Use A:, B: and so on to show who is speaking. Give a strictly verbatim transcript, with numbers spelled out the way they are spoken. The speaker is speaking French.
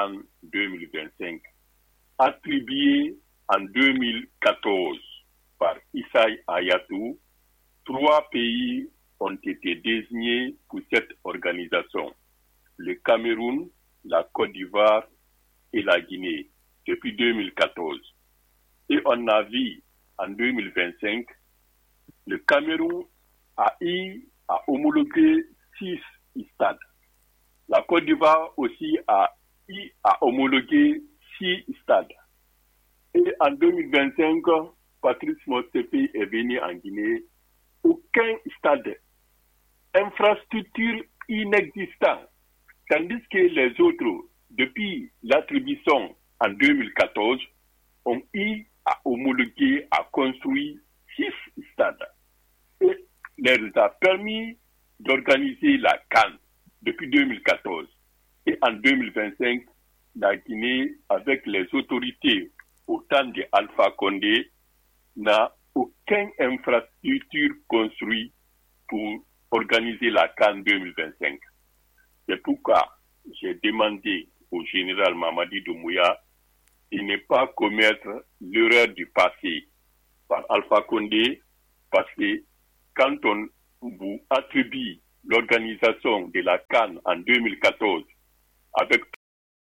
A: CAN deux mille vingt-cinq, attribuée en deux mille quatorze par Issaï Hayatou, trois pays ont été désignés pour cette organisation: le Cameroun, la Côte d'Ivoire et la Guinée, depuis deux mille quatorze. Et on a vu en deux mille vingt-cinq, le Cameroun a eu à homologuer six stades. La Côte d'Ivoire aussi a eu à homologuer six stades. Et en deux mille vingt-cinq, Patrice Motsepe est venu en Guinée. Aucun stade, infrastructure inexistante, tandis que les autres, depuis l'attribution en deux mille quatorze, ont eu à homologuer, à construire six stades. Et leur a permis d'organiser la CAN depuis deux mille quatorze. Et en deux mille vingt-cinq, la Guinée, avec les autorités au temps de Alpha Condé, n'a aucune infrastructure construite pour organiser la CAN deux mille vingt-cinq. C'est pourquoi j'ai demandé au général Mamadi Doumbouya de ne pas commettre l'erreur du passé par Alpha Condé, parce que quand on vous attribue l'organisation de la CAN en deux mille quatorze avec